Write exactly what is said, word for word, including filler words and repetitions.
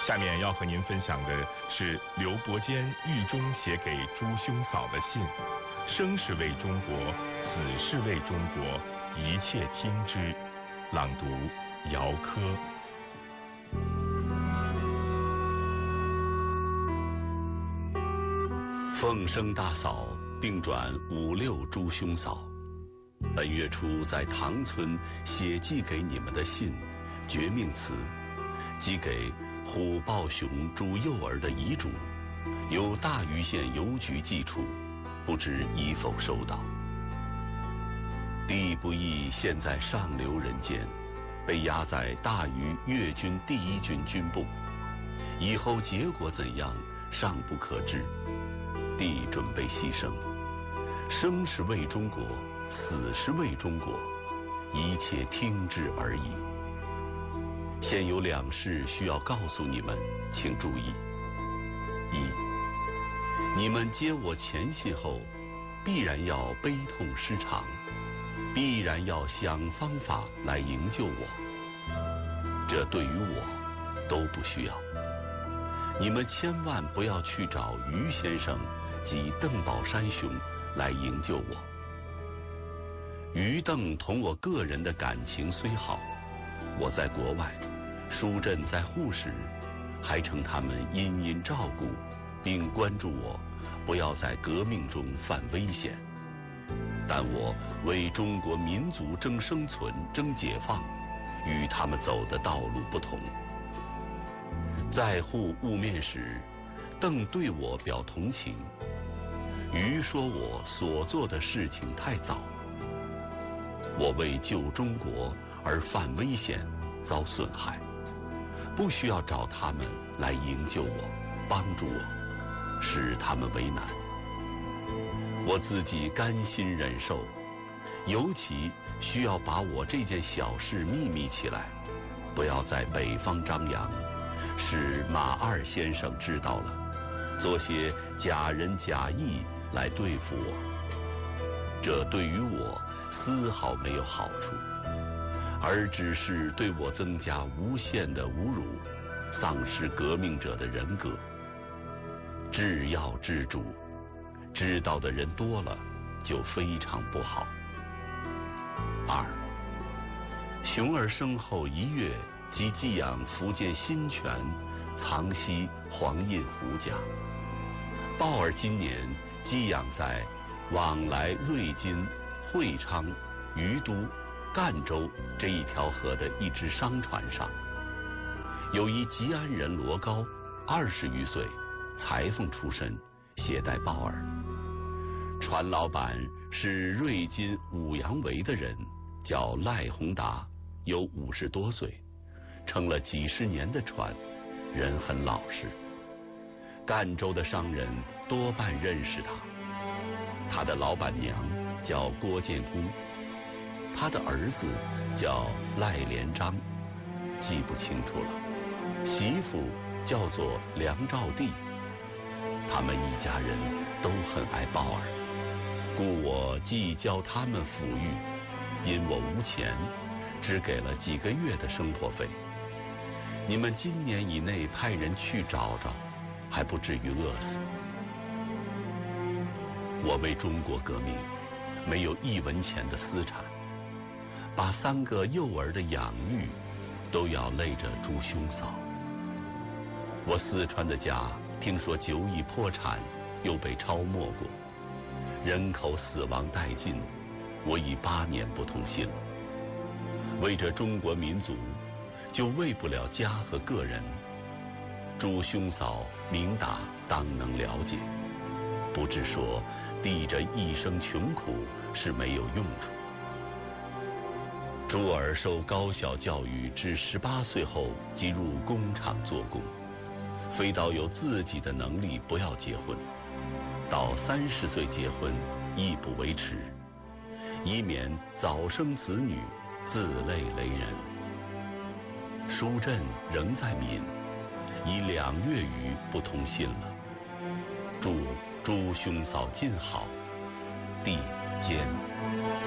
下面要和您分享的是刘伯坚狱中写给朱兄嫂的信：生是为中国，死是为中国，一切听之。朗读姚科。 凤生大嫂并转五六朱兄嫂，本月初在塘村写寄给你们的信，绝命词，寄给虎豹熊朱幼儿的遗嘱，由大余县邮局寄出，不知已否收到。弟不义现在上流人间，被押在大余粤军第一军军部，以后结果怎样尚不可知。弟准备牺牲，生是为中国，死是为中国，一切听之而已。现有两事需要告诉你们，请注意：一，你们接我前信后，必然要悲痛失常，必然要想方法来营救我，这对于我都不需要。你们千万不要去找于先生及邓宝山兄来营救我。于邓同我个人的感情虽好，我在国外，疏振在沪时，还称他们殷殷照顾，并关注我，不要在革命中犯危险。但我为中国民族争生存、争解放，与他们走的道路不同。在沪晤面时，邓对我表同情，于说我所做的事情太早，我为救中国而犯危险，遭损害，不需要找他们来营救我、帮助我，使他们为难。我自己甘心忍受，尤其需要把我这件小事秘密起来，不要在北方张扬，使马二先生知道了，做些假仁假义来对付我，这对于我丝毫没有好处，而只是对我增加无限的侮辱，丧失革命者的人格。治要治主，知道的人多了，就非常不好。二，熊儿生后一月即寄养福建新泉藏西黄印胡家，鲍儿今年寄养在往来瑞金、会昌、于都、赣州这一条河的一只商船上。有一吉安人罗高，二十余岁，裁缝出身，携带鲍儿。船老板是瑞金五羊围的人，叫赖宏达，有五十多岁，撑了几十年的船，人很老实。赣州的商人多半认识他。他的老板娘叫郭建功，他的儿子叫赖连章，记不清楚了。媳妇叫做梁兆娣。他们一家人都很爱鲍儿，故我既教他们抚育，因我无钱，只给了几个月的生活费。你们今年以内派人去找找，还不至于饿死。我为中国革命没有一文钱的私产，把三个幼儿的养育都要累着朱兄嫂。我四川的家听说久已破产，又被抄没过，人口死亡殆尽，我已八年不通信了。为着中国民族，就为不了家和个人。朱兄嫂明达当能了解，不至说弟这一生穷苦是没有用处。朱儿受高小教育至十八岁后即入工厂做工，非到有自己的能力不要结婚，到三十岁结婚亦不为迟，以免早生子女自累雷人。书镇仍在闽，已两月余不通信了。祝朱兄嫂尽好，弟坚。